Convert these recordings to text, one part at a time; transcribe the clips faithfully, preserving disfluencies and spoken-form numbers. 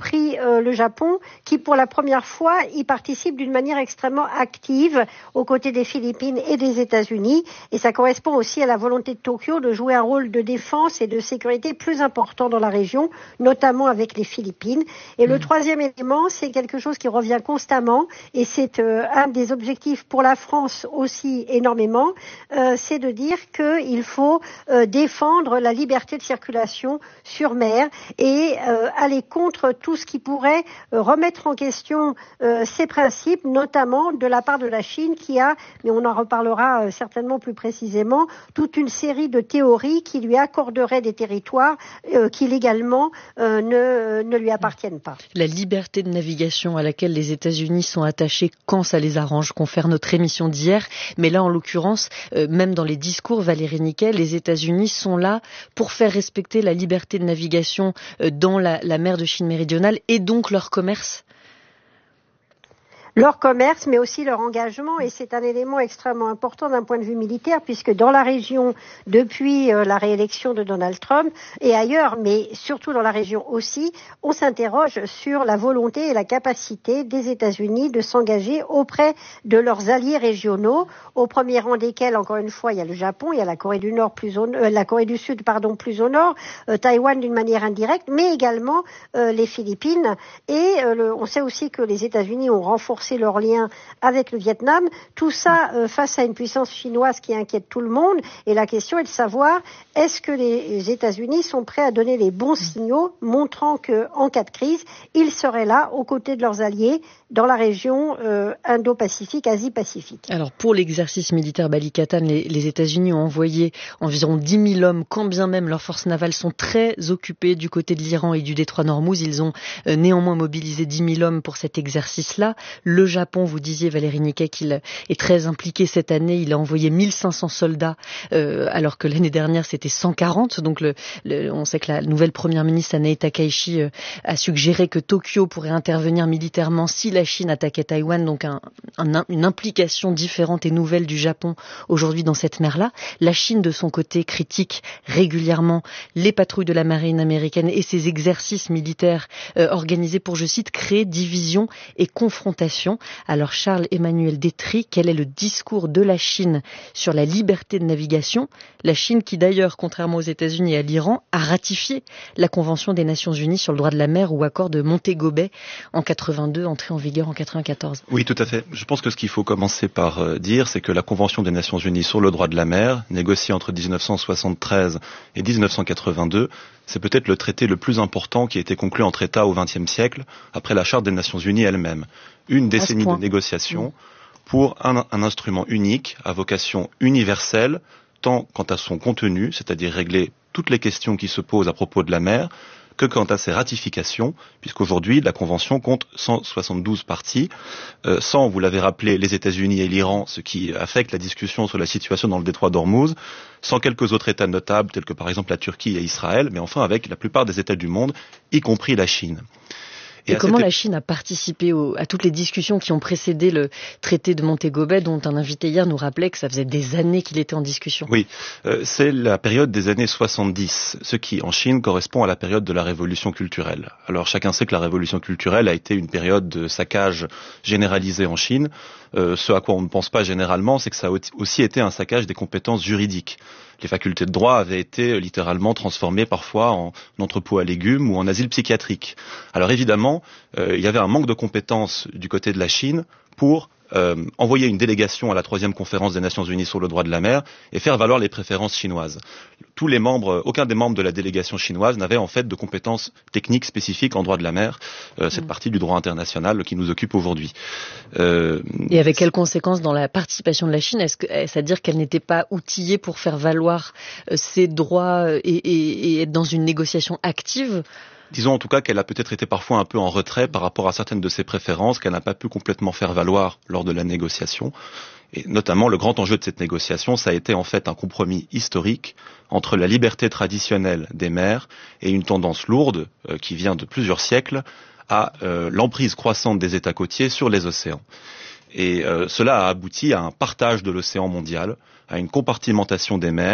compris euh, le Japon, qui pour la première fois y participe d'une manière extrêmement active aux côtés des Philippines et des États-Unis. Et ça correspond aussi à la volonté de Tokyo de jouer un rôle de défense et de sécurité plus important dans la région, notamment avec les Philippines. Et mmh. le troisième élément, c'est quelque chose qui revient constamment, et c'est euh, un des objectifs pour la France aussi énormément, euh, c'est de dire qu'il faut euh, défendre la liberté de circulation sur mer et euh, aller contre tout ce qui pourrait euh, remettre en question euh, ces principes, notamment de la part de la Chine qui a, mais on en reparlera euh, certainement plus précisément, toute une série de théories qui lui accorderaient des territoires euh, qui légalement euh, ne, ne lui appartiennent pas. La liberté de navigation à laquelle les États-Unis sont attachés quand ça les arrange, confère notre émission d'hier, mais là en l'occurrence, euh, même dans les discours, Valérie Niquet, les États-Unis sont là pour faire respecter la liberté de navigation euh, dans la, la mer de Chine méridionale et donc leur commerce. Leur commerce, mais aussi leur engagement, et c'est un élément extrêmement important d'un point de vue militaire, puisque dans la région, depuis euh, la réélection de Donald Trump, et ailleurs, mais surtout dans la région aussi, on s'interroge sur la volonté et la capacité des États-Unis de s'engager auprès de leurs alliés régionaux, au premier rang desquels, encore une fois, il y a le Japon, il y a la Corée du Nord plus au, euh, la Corée du Sud, pardon, plus au nord, euh, Taïwan d'une manière indirecte, mais également euh, les Philippines, et euh, le, on sait aussi que les États-Unis ont renforcé leurs liens avec le Vietnam, tout ça euh, face à une puissance chinoise qui inquiète tout le monde, et la question est de savoir est-ce que les États-Unis sont prêts à donner les bons signaux montrant qu'en cas de crise, ils seraient là aux côtés de leurs alliés dans la région euh, Indo-Pacifique, Asie-Pacifique. Alors pour l'exercice militaire Balikatan, les, les États-Unis ont envoyé environ dix mille hommes, quand bien même leurs forces navales sont très occupées du côté de l'Iran et du détroit d'Ormuz. Ils ont euh, néanmoins mobilisé dix mille hommes pour cet exercice-là. Le Japon, vous disiez Valérie Niquet qu'il est très impliqué cette année, il a envoyé mille cinq cents soldats euh, alors que l'année dernière c'était cent quarante, donc le, le, on sait que la nouvelle première ministre Sanae Takaichi euh, a suggéré que Tokyo pourrait intervenir militairement si la Chine attaquait Taïwan, donc un, un, une implication différente et nouvelle du Japon aujourd'hui dans cette mer-là. La Chine de son côté critique régulièrement les patrouilles de la marine américaine et ses exercices militaires euh, organisés pour, je cite, créer division et confrontation. Alors Charles-Emmanuel Détry, quel est le discours de la Chine sur la liberté de navigation? La Chine qui d'ailleurs, contrairement aux États-Unis et à l'Iran, a ratifié la Convention des Nations Unies sur le droit de la mer ou accord de Montego Bay en quatre-vingt-deux, entré en vigueur en quatre-vingt-quatorze. Oui, tout à fait. Je pense que ce qu'il faut commencer par euh, dire, c'est que la Convention des Nations Unies sur le droit de la mer, négociée entre dix-neuf cent soixante-treize et dix-neuf cent quatre-vingt-deux, c'est peut-être le traité le plus important qui a été conclu entre États au vingtième siècle, après la Charte des Nations Unies elle-même. Une décennie de négociations pour un, un instrument unique, à vocation universelle, tant quant à son contenu, c'est-à-dire régler toutes les questions qui se posent à propos de la mer, que quant à ses ratifications, puisqu'aujourd'hui la Convention compte cent soixante-douze parties, euh, sans, vous l'avez rappelé, les États-Unis et l'Iran, ce qui affecte la discussion sur la situation dans le détroit d'Ormuz, sans quelques autres États notables, tels que par exemple la Turquie et Israël, mais enfin avec la plupart des États du monde, y compris la Chine. Et, et comment cette... la Chine a participé au, à toutes les discussions qui ont précédé le traité de Montego Bay, dont un invité hier nous rappelait que ça faisait des années qu'il était en discussion? Oui, euh, c'est la période des années soixante-dix, ce qui en Chine correspond à la période de la révolution culturelle. Alors chacun sait que la révolution culturelle a été une période de saccage généralisé en Chine. Euh, ce à quoi on ne pense pas généralement, c'est que ça a aussi été un saccage des compétences juridiques. Les facultés de droit avaient été littéralement transformées parfois en entrepôts à légumes ou en asile psychiatrique. Alors évidemment, euh, il y avait un manque de compétences du côté de la Chine pour euh, envoyer une délégation à la troisième conférence des Nations Unies sur le droit de la mer et faire valoir les préférences chinoises. Tous les membres, aucun des membres de la délégation chinoise n'avait en fait de compétences techniques spécifiques en droit de la mer, euh, cette mmh. partie du droit international qui nous occupe aujourd'hui. Euh, et avec quelles conséquences dans la participation de la Chine? Est-ce que, est-ce à dire qu'elle n'était pas outillée pour faire valoir euh, ses droits et, et, et être dans une négociation active? Disons en tout cas qu'elle a peut-être été parfois un peu en retrait par rapport à certaines de ses préférences qu'elle n'a pas pu complètement faire valoir lors de la négociation. Et notamment, le grand enjeu de cette négociation, ça a été en fait un compromis historique entre la liberté traditionnelle des mers et une tendance lourde euh, qui vient de plusieurs siècles à euh, l'emprise croissante des États côtiers sur les océans. Et euh, cela a abouti à un partage de l'océan mondial, à une compartimentation des mers,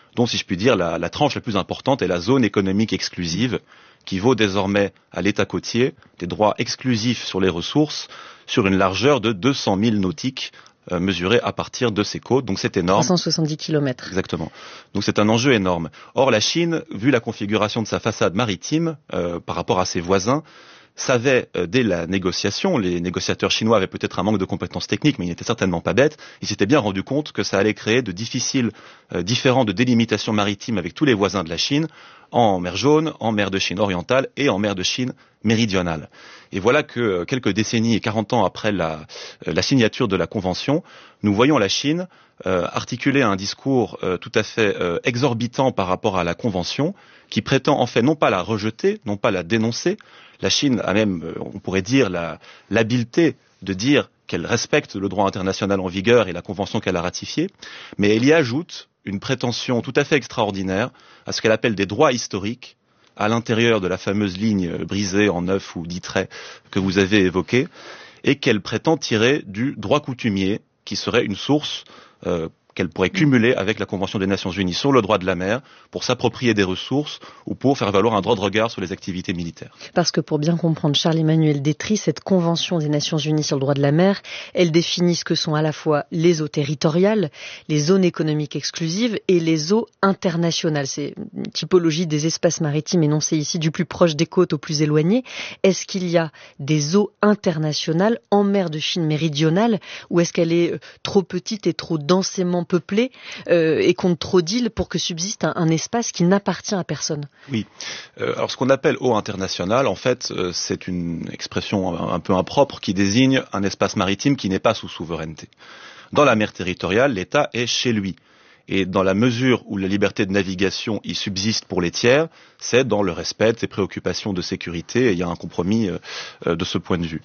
dont, si je puis dire, la, la tranche la plus importante est la zone économique exclusive, qui vaut désormais à l'État côtier des droits exclusifs sur les ressources sur une largeur de deux cent milles nautiques euh, mesurés à partir de ses côtes. Donc c'est énorme. trois cent soixante-dix kilomètres. Exactement. Donc c'est un enjeu énorme. Or la Chine, vu la configuration de sa façade maritime euh, par rapport à ses voisins, savait euh, dès la négociation, les négociateurs chinois avaient peut-être un manque de compétences techniques, mais ils n'étaient certainement pas bêtes, ils s'étaient bien rendu compte que ça allait créer de difficiles euh, différends de délimitation maritime avec tous les voisins de la Chine, en mer Jaune, en mer de Chine orientale et en mer de Chine méridionale. Et voilà que euh, quelques décennies et quarante ans après la, euh, la signature de la Convention, nous voyons la Chine euh, articuler un discours euh, tout à fait euh, exorbitant par rapport à la Convention, qui prétend en fait non pas la rejeter, non pas la dénoncer. La Chine a même, on pourrait dire, la, l'habileté de dire qu'elle respecte le droit international en vigueur et la convention qu'elle a ratifiée, mais elle y ajoute une prétention tout à fait extraordinaire à ce qu'elle appelle des droits historiques à l'intérieur de la fameuse ligne brisée en neuf ou dix traits que vous avez évoquée, et qu'elle prétend tirer du droit coutumier, qui serait une source euh, qu'elle pourrait cumuler avec la Convention des Nations Unies sur le droit de la mer pour s'approprier des ressources ou pour faire valoir un droit de regard sur les activités militaires. Parce que pour bien comprendre Charles-Emmanuel Détry, cette Convention des Nations Unies sur le droit de la mer, elle définit ce que sont à la fois les eaux territoriales, les zones économiques exclusives et les eaux internationales. C'est une typologie des espaces maritimes énoncés ici du plus proche des côtes au plus éloigné. Est-ce qu'il y a des eaux internationales en mer de Chine méridionale ou est-ce qu'elle est trop petite et trop densément peuplée euh, et compte trop d'îles pour que subsiste un, un espace qui n'appartient à personne? Oui. Euh, alors ce qu'on appelle eau internationale, en fait, euh, c'est une expression un, un peu impropre qui désigne un espace maritime qui n'est pas sous souveraineté. Dans la mer territoriale, l'État est chez lui. Et dans la mesure où la liberté de navigation y subsiste pour les tiers, c'est dans le respect de ses préoccupations de sécurité, et il y a un compromis euh, de ce point de vue.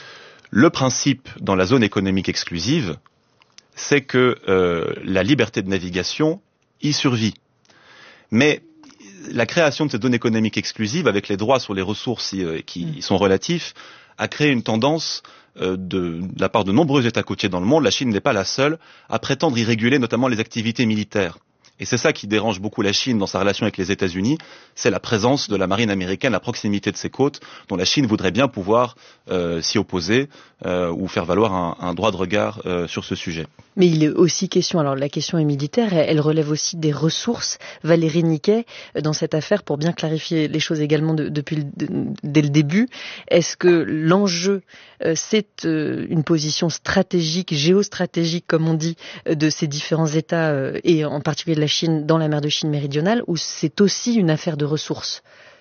Le principe dans la zone économique exclusive, c'est que euh, la liberté de navigation y survit. Mais la création de cette zone économique exclusive, avec les droits sur les ressources y, qui y sont relatifs, a créé une tendance euh, de, de la part de nombreux États côtiers dans le monde. La Chine n'est pas la seule à prétendre y réguler notamment les activités militaires. Et c'est ça qui dérange beaucoup la Chine dans sa relation avec les États-Unis, c'est la présence de la marine américaine à proximité de ses côtes, dont la Chine voudrait bien pouvoir euh, s'y opposer euh, ou faire valoir un, un droit de regard euh, sur ce sujet. Mais il est aussi question, alors la question est militaire, elle relève aussi des ressources. Valérie Niquet, dans cette affaire, pour bien clarifier les choses également de, depuis le, de, dès le début, est-ce que l'enjeu, euh, c'est euh, une position stratégique, géostratégique, comme on dit, de ces différents États, euh, et en particulier de la Chine dans la mer de Chine méridionale, ou c'est aussi une affaire de ressources?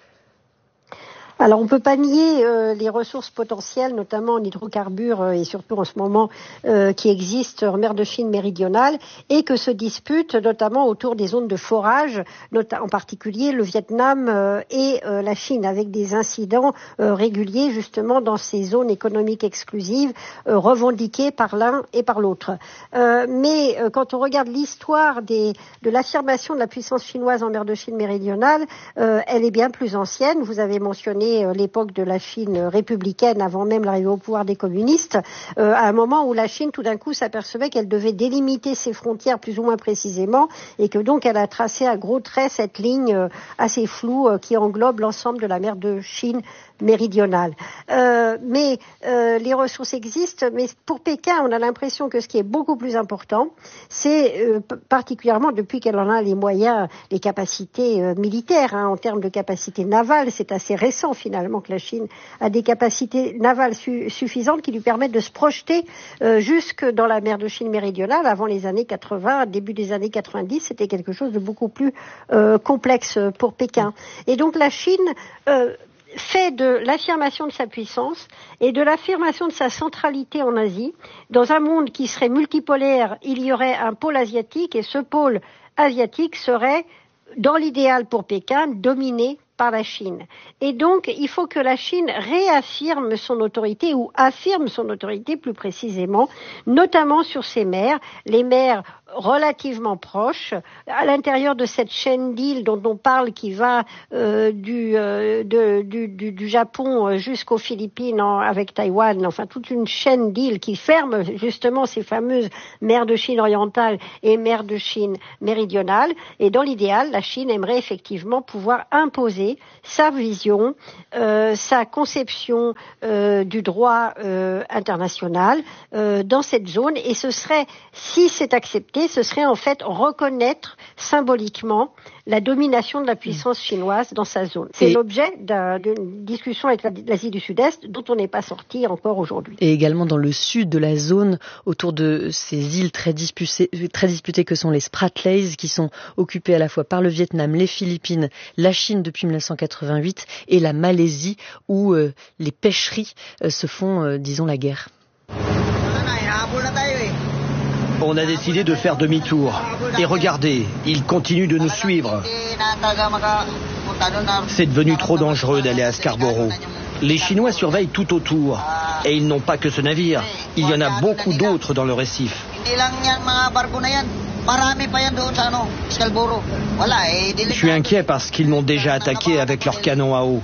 Alors on ne peut pas nier euh, les ressources potentielles, notamment en hydrocarbures euh, et surtout en ce moment euh, qui existent en mer de Chine méridionale et que se disputent notamment autour des zones de forage, en particulier le Vietnam euh, et euh, la Chine, avec des incidents euh, réguliers justement dans ces zones économiques exclusives euh, revendiquées par l'un et par l'autre. Euh, mais euh, quand on regarde l'histoire des, de l'affirmation de la puissance chinoise en mer de Chine méridionale, euh, elle est bien plus ancienne. Vous avez mentionné l'époque de la Chine républicaine avant même l'arrivée au pouvoir des communistes, euh, à un moment où la Chine tout d'un coup s'apercevait qu'elle devait délimiter ses frontières plus ou moins précisément et que donc elle a tracé à gros traits cette ligne euh, assez floue euh, qui englobe l'ensemble de la mer de Chine méridionale. Euh, mais euh, les ressources existent, mais pour Pékin, on a l'impression que ce qui est beaucoup plus important, c'est euh, p- particulièrement depuis qu'elle en a les moyens, les capacités euh, militaires, hein, en termes de capacités navales, c'est assez récent finalement que la Chine a des capacités navales su- suffisantes qui lui permettent de se projeter euh, jusque dans la mer de Chine méridionale. Avant les années quatre-vingts, début des années quatre-vingt-dix, c'était quelque chose de beaucoup plus euh, complexe pour Pékin. Et donc la Chine euh, fait de l'affirmation de sa puissance et de l'affirmation de sa centralité en Asie. Dans un monde qui serait multipolaire, il y aurait un pôle asiatique et ce pôle asiatique serait, dans l'idéal pour Pékin, dominé par la Chine. Et donc, il faut que la Chine réaffirme son autorité ou affirme son autorité plus précisément, notamment sur ces mers, les mers relativement proches. À l'intérieur de cette chaîne d'îles dont on parle, qui va euh, du, euh, de, du, du, du Japon jusqu'aux Philippines en, avec Taïwan, enfin toute une chaîne d'îles qui ferme justement ces fameuses mers de Chine orientale et mers de Chine méridionale. Et dans l'idéal, la Chine aimerait effectivement pouvoir imposer sa vision, euh, sa conception euh, du droit euh, international euh, dans cette zone. Et ce serait, si c'est accepté, ce serait en fait reconnaître symboliquement la domination de la puissance chinoise dans sa zone. C'est et l'objet d'un, d'une discussion avec l'Asie du Sud-Est dont on n'est pas sorti encore aujourd'hui. Et également dans le sud de la zone, autour de ces îles très disputées, très disputées que sont les Spratlys, qui sont occupées à la fois par le Vietnam, les Philippines, la Chine depuis dix-neuf cent quatre-vingt-huit et la Malaisie, où euh, les pêcheries euh, se font, euh, disons, la guerre. On a décidé de faire demi-tour. Et regardez, ils continuent de nous suivre. C'est devenu trop dangereux d'aller à Scarborough. Les Chinois surveillent tout autour. Et ils n'ont pas que ce navire. Il y en a beaucoup d'autres dans le récif. Je suis inquiet parce qu'ils m'ont déjà attaqué avec leurs canons à eau.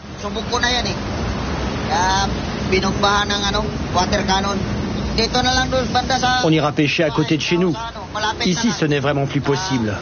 On ira pêcher à côté de chez nous. Ici, ce n'est vraiment plus possible.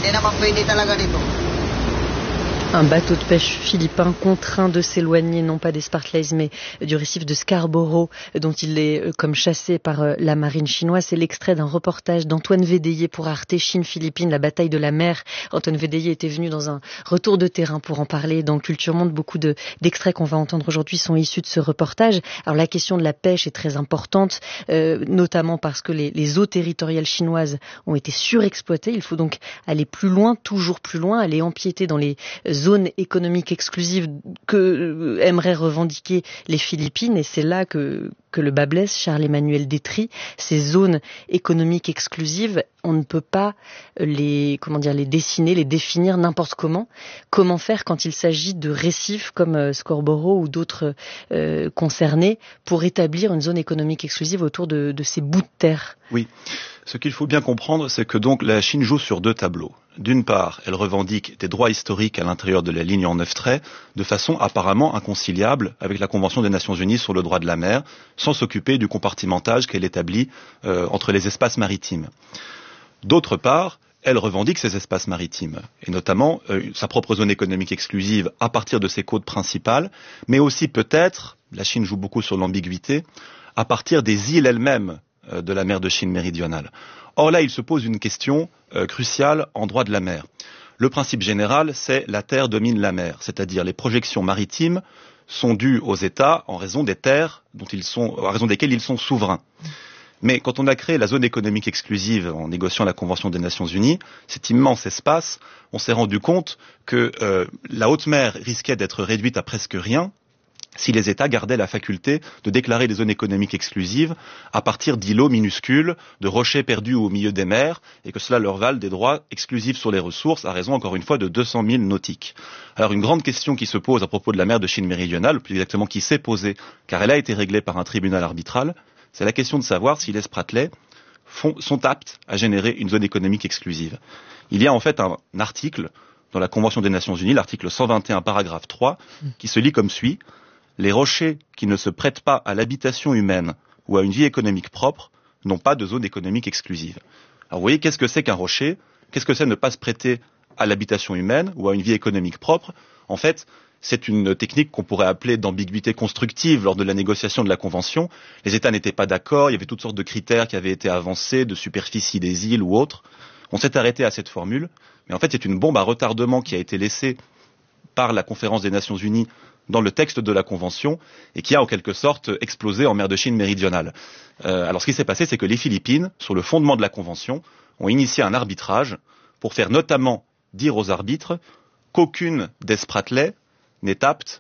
Un bateau de pêche philippin contraint de s'éloigner, non pas des Spratlys, mais du récif de Scarborough, dont il est comme chassé par la marine chinoise. C'est l'extrait d'un reportage d'Antoine Védéier pour Arte Chine-Philippines, la bataille de la mer. Antoine Védéier était venu dans un retour de terrain pour en parler dans Culture Monde. Beaucoup de, d'extraits qu'on va entendre aujourd'hui sont issus de ce reportage. Alors la question de la pêche est très importante, euh, notamment parce que les, les eaux territoriales chinoises ont été surexploitées. Il faut donc aller plus loin, toujours plus loin, aller empiéter dans les zone économique exclusive que euh, aimeraient revendiquer les Philippines, et c'est là que, que le bas blesse. Charles-Emmanuel Détry, ces zones économiques exclusives, on ne peut pas les, comment dire, les dessiner, les définir n'importe comment. Comment faire quand il s'agit de récifs comme euh, Scarborough ou d'autres euh, concernés pour établir une zone économique exclusive autour de, de ces bouts de terre? Oui. Ce qu'il faut bien comprendre, c'est que donc la Chine joue sur deux tableaux. D'une part, elle revendique des droits historiques à l'intérieur de la ligne en neuf traits, de façon apparemment inconciliable avec la Convention des Nations Unies sur le droit de la mer, sans s'occuper du compartimentage qu'elle établit euh, entre les espaces maritimes. D'autre part, elle revendique ces espaces maritimes, et notamment euh, sa propre zone économique exclusive à partir de ses côtes principales, mais aussi peut-être, la Chine joue beaucoup sur l'ambiguïté, à partir des îles elles-mêmes de la mer de Chine méridionale. Or là, il se pose une question euh, cruciale en droit de la mer. Le principe général, c'est la terre domine la mer, c'est-à-dire les projections maritimes sont dues aux États en raison des terres dont ils sont, en raison desquelles ils sont souverains. Mais quand on a créé la zone économique exclusive en négociant la Convention des Nations Unies, cet immense espace, on s'est rendu compte que euh, la haute mer risquait d'être réduite à presque rien si les États gardaient la faculté de déclarer des zones économiques exclusives à partir d'îlots minuscules, de rochers perdus au milieu des mers, et que cela leur vale des droits exclusifs sur les ressources, à raison, encore une fois, de deux cents milles nautiques. Alors, une grande question qui se pose à propos de la mer de Chine méridionale, plus exactement qui s'est posée, car elle a été réglée par un tribunal arbitral, c'est la question de savoir si les Spratlys font, sont aptes à générer une zone économique exclusive. Il y a en fait un, un article dans la Convention des Nations Unies, l'article cent vingt et un, paragraphe trois, qui se lit comme suit: les rochers qui ne se prêtent pas à l'habitation humaine ou à une vie économique propre n'ont pas de zone économique exclusive. Alors vous voyez, qu'est-ce que c'est qu'un rocher? Qu'est-ce que c'est ne pas se prêter à l'habitation humaine ou à une vie économique propre? En fait, c'est une technique qu'on pourrait appeler d'ambiguïté constructive lors de la négociation de la Convention. Les États n'étaient pas d'accord, il y avait toutes sortes de critères qui avaient été avancés, de superficie des îles ou autres. On s'est arrêté à cette formule, mais en fait c'est une bombe à retardement qui a été laissée par la Conférence des Nations Unies dans le texte de la Convention et qui a en quelque sorte explosé en mer de Chine méridionale. Euh, alors ce qui s'est passé, c'est que les Philippines, sur le fondement de la Convention, ont initié un arbitrage pour faire notamment dire aux arbitres qu'aucune des Spratlys n'est apte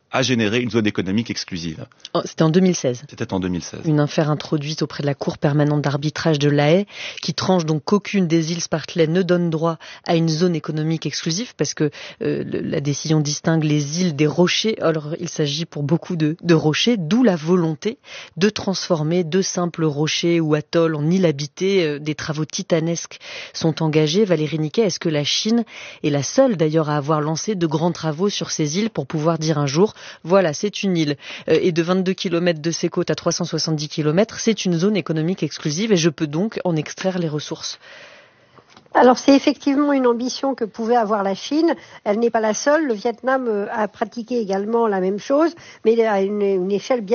à générer une zone économique exclusive. Oh, c'était en deux mille seize. C'était en deux mille seize. Une affaire introduite auprès de la Cour permanente d'arbitrage de La Haye qui tranche donc qu'aucune des îles Spartley ne donne droit à une zone économique exclusive parce que euh, la décision distingue les îles des rochers. Alors il s'agit pour beaucoup de, de rochers, d'où la volonté de transformer de simples rochers ou atolls en îles habitées. Euh, des travaux titanesques sont engagés. Valérie Niquet, est-ce que la Chine est la seule d'ailleurs à avoir lancé de grands travaux sur ces îles pour pouvoir dire un jour voilà, c'est une île euh, et de vingt-deux kilomètres de ses côtes à trois cent soixante-dix kilomètres, c'est une zone économique exclusive et je peux donc en extraire les ressources. Alors c'est effectivement une ambition que pouvait avoir la Chine. Elle n'est pas la seule. Le Vietnam a pratiqué également la même chose, mais à une, une échelle bien